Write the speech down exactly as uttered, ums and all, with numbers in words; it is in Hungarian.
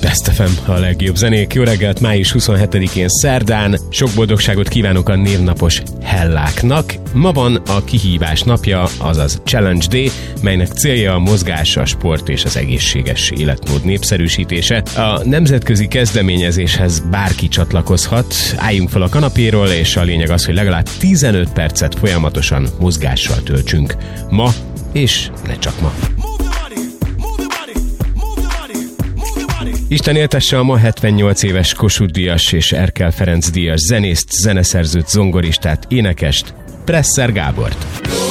Best ef em, a legjobb zenék. Jó reggelt, május huszonhetedikén szerdán. Sok boldogságot kívánok a névnapos Helláknak. Ma van a kihívás napja, azaz Challenge Day, melynek célja a mozgás, a sport és az egészséges életmód népszerűsítése. A nemzetközi kezdeményezéshez bárki csatlakozhat. Álljunk fel a kanapéról, és a lényeg az, hogy legalább tizenöt percet folyamatosan mozgással töltsünk. Ma, és ne csak ma. Isten éltesse a ma hetvennyolc éves Kossuth Díjas és Erkel Ferenc díjas zenészt, zeneszerzőt, zongoristát, énekest, Presser Gábort.